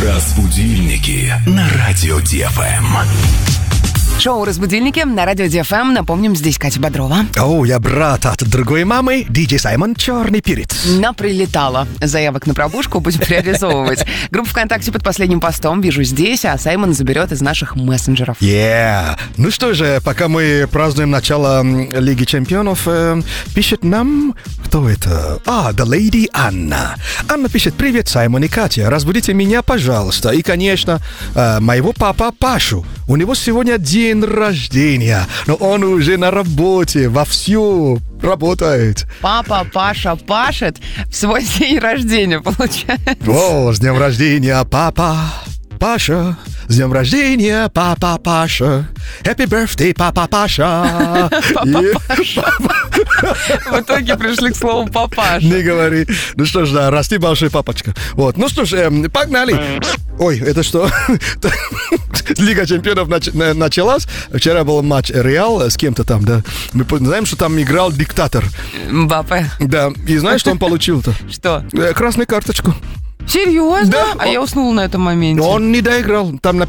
Разбудильники на радио ДФМ. Шоу «Разбудильники» на радио ДФМ. Напомним, здесь Катя Бодрова. Я брат от другой мамы, диджей Саймон Черный Перец. Наприлетало. Заявок на пробушку будем реализовывать. Группа ВКонтакте под последним постом «Вижу здесь», а Саймон заберет из наших мессенджеров. Ну что же, пока мы празднуем начало Лиги Чемпионов, пишет нам... Кто это? The Lady Анна. Анна пишет: привет, Саймон и Катя, разбудите меня, пожалуйста. И, конечно, моего папа Пашу. У него сегодня день рождения, но он уже на работе, вовсю работает. Папа Паша пашет в свой день рождения, получается. С днем рождения, папа Паша. С днем рождения, папа Паша. Happy birthday, папа Паша. Папа Паша. В итоге пришли к слову папаша. Не говори. Ну что ж, да, расти большой папочка. Ну что ж, погнали. Ой, это что? Лига Чемпионов началась. Вчера был матч Реал с кем-то там, да. Мы знаем, что там играл диктатор. Мбаппе. Да, и знаешь, что он получил-то? Что? Красную карточку. Серьезно? Да. А я уснула на этом моменте. Он не доиграл. Там